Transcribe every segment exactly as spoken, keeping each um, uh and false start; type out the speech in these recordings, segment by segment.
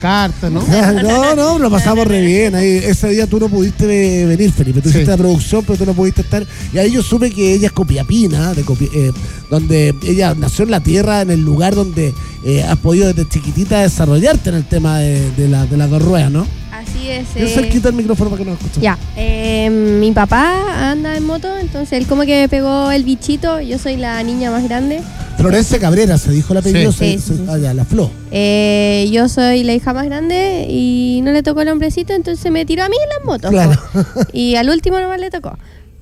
cartas, ¿no? No, no, lo pasamos re bien. Ahí, ese día tú no pudiste venir, Felipe. Tú Sí. hiciste la producción, pero tú no pudiste estar. Y ahí yo supe que ella es copiapina, de Copi- eh, donde ella nació en la tierra, en el lugar donde eh, has podido desde chiquitita desarrollarte en el tema de, de, la, de las dos ruedas, ¿no? Así es. Bien eh, cerquita el micrófono para que nos escuchen. Ya, eh, mi papá anda en moto, entonces él como que me pegó el bichito, yo soy la niña más grande. Florencia Cabrera, se dijo el apellido. Sí. se- Sí, se- sí, sí. Ah, ya, la Flo. Eh, yo soy la hija más grande y no le tocó el hombrecito, entonces me tiró a mí en las motos. Claro. po. Y al último nomás le tocó.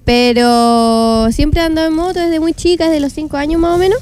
Pero siempre ando en moto desde muy chica, desde los cinco años más o menos.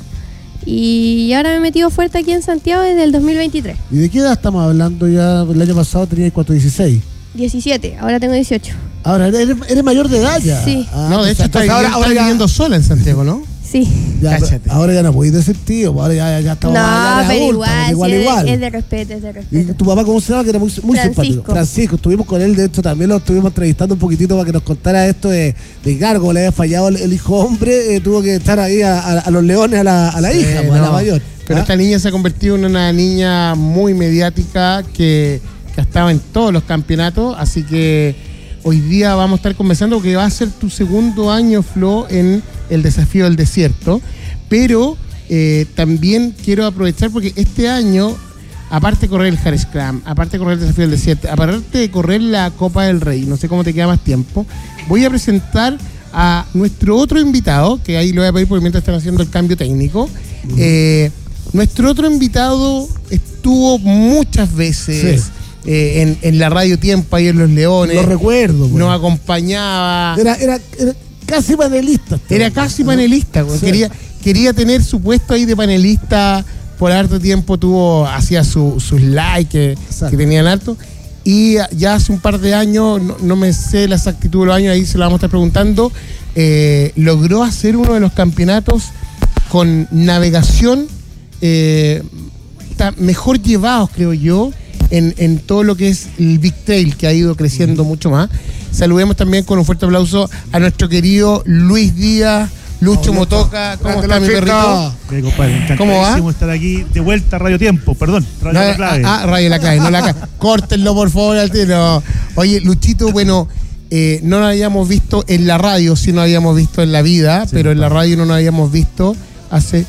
Y ahora me he metido fuerte aquí en Santiago desde el dos mil veintitrés. ¿Y de qué edad estamos hablando ya? El año pasado tenías cuatro dieciséis. diecisiete, ahora tengo dieciocho. Ahora, eres, eres mayor de edad ya. Sí. Ah, No, de hecho, está, entonces ahora, viviendo, ahora está ya, viviendo sola en Santiago, ¿no? Sí. ya, Cáchate. ahora ya no podéis decir tío, ahora ya, ya estamos No, ya eres pero adulta, igual, porque igual, sí, es, igual. De, es de respeto, es de ¿Y respeto. tu papá cómo se llama? Que era muy, muy Francisco. simpático. Francisco, estuvimos con él, de hecho también lo estuvimos entrevistando un poquitito para que nos contara esto de, de cargo, le había fallado el, el hijo hombre, eh, tuvo que estar ahí a, a- a los leones a la, a la Sí, hija, pues, a la no. mayor. Pero ¿Ah? esta niña se ha convertido en una niña muy mediática que, que ha estado en todos los campeonatos, así que hoy día vamos a estar conversando que va a ser tu segundo año, Flo, en el desafío del desierto, pero eh, también quiero aprovechar porque este año, aparte de correr el Hard Scrum, aparte de correr el desafío del desierto, aparte de correr la Copa del Rey, no sé cómo te queda más tiempo, voy a presentar a nuestro otro invitado, que ahí lo voy a pedir porque mientras están haciendo el cambio técnico. Eh, nuestro otro invitado estuvo muchas veces Sí. eh, en, en la Radio Tiempo, ahí en Los Leones. Lo recuerdo. pues. Nos acompañaba. Era, era, era casi panelista. Era casi panelista. güey. Sí. Quería, quería tener su puesto ahí de panelista. Por harto tiempo tuvo, hacía su- sus likes que, Exacto. que tenían harto. Y ya hace un par de años, no, no me sé la exactitud de los años, ahí se lo vamos a estar preguntando, eh, logró hacer uno de los campeonatos con navegación eh, ta- mejor llevados, creo yo, en, en todo lo que es el Big Trail, que ha ido creciendo mucho más. Saludemos también con un fuerte aplauso a nuestro querido Luis Díaz, Lucho Hola, Motoca. ¿Cómo grande está mi Luchito. perrito? Bien, compadre, ¿Cómo va? encantadísimo estar aquí de vuelta a Radio Tiempo, perdón, Radio No, La Clave. Ah, ah, Radio La Clave, no la clave. Córtenlo, por favor, al tiro. Oye, Luchito, bueno, eh, no nos habíamos visto en la radio, sí nos habíamos visto en la vida, Sí, pero en la claro. radio no nos habíamos visto hace...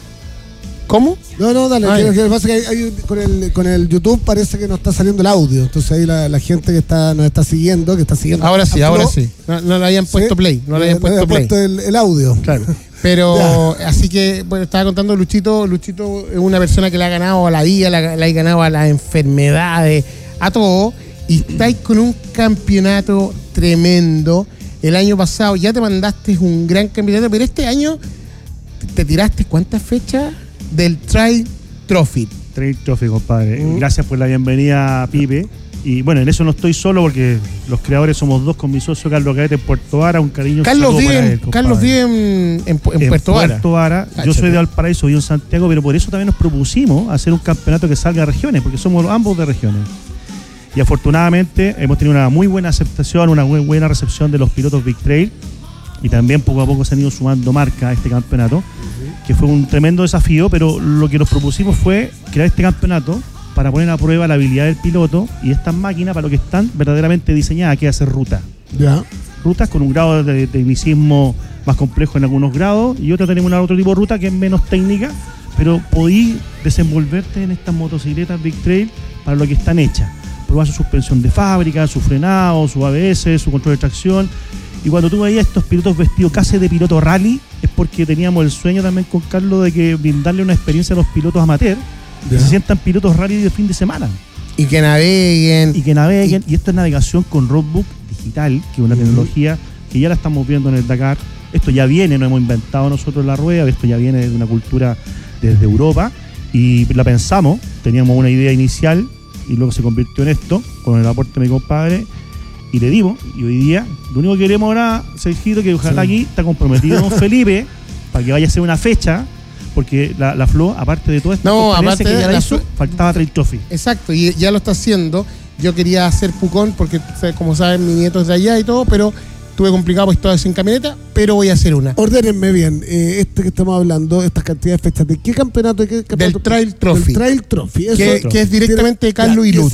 ¿Cómo? No, no, dale. Ay. que- que Lo que pasa es que hay- hay un- con, el, con el YouTube parece que no está saliendo el audio. Entonces ahí la, la gente que está nos está siguiendo, que está siguiendo. Ahora sí, a ahora Flo, sí. No, no le habían ¿sí? puesto play, no le habían Eh, puesto play. el, el audio. Claro. Pero, así que, bueno, estaba contando Luchito, Luchito es una persona que le ha ganado a la vida, le ha, le ha ganado a las enfermedades, a todo, y estáis con un campeonato tremendo. El año pasado ya te mandaste un gran campeonato, pero este año te tiraste ¿cuántas fechas? Del Trail Trophy. Trail Trophy, compadre. Mm. Gracias por la bienvenida, Pipe. Y bueno, en eso no estoy solo porque los creadores somos dos con mi socio Carlos Gaete en Puerto Vara. Un cariño Carlos saludo vive, para en, él, compadre. Carlos vive en, en, Pu- en En Puerto Vara. Vara. Yo Cáchate. soy de Valparaíso, vivo en Santiago, pero por eso también nos propusimos hacer un campeonato que salga a regiones, porque somos ambos de regiones. Y afortunadamente hemos tenido una muy buena aceptación, una muy buena recepción de los pilotos Big Trail. Y también poco a poco se han ido sumando marcas a este campeonato, que fue un tremendo desafío, pero lo que nos propusimos fue crear este campeonato para poner a prueba la habilidad del piloto y estas máquinas para lo que están verdaderamente diseñadas, que es hacer ruta. Ya. Rutas con un grado de tecnicismo más complejo en algunos grados y otra tenemos una otro tipo de ruta que es menos técnica, pero podí desenvolverte en estas motocicletas Big Trail para lo que están hechas. Probar su suspensión de fábrica, su frenado, su A B S, su control de tracción. Y cuando tú veías estos pilotos vestidos casi de piloto rally, es porque teníamos el sueño también con Carlos de que brindarle una experiencia a los pilotos amateur, que Ya. se sientan pilotos rally de fin de semana Y que naveguen. y que naveguen. Y esto es navegación con roadbook digital, que es una tecnología que ya la estamos viendo en el Dakar. Esto ya viene, no hemos inventado nosotros la rueda, esto ya viene de una cultura desde Europa y la pensamos, teníamos una idea inicial y luego se convirtió en esto con el aporte de mi compadre y le dimos. Y hoy día lo único que queremos ahora, Sergito, que ojalá Sí. aquí está comprometido don Felipe para que vaya a ser una fecha, porque la, la Flo, aparte de toda esta No, conferencia aparte que de ya la la hizo, Flo- faltaba Trail Trophy. Exacto, y ya lo está haciendo. Yo quería hacer Pucón porque, como saben, mi nieto es de allá y todo, pero Estuve complicado porque estaba sin camioneta, pero voy a hacer una. Ordénenme bien, eh, este que estamos hablando, estas cantidades de fechas, ¿de qué campeonato? ¿De qué campeonato? Del Trail Trophy. Del Trail Trophy. Eso, Que, que es directamente de Carlos Ya, y Luz.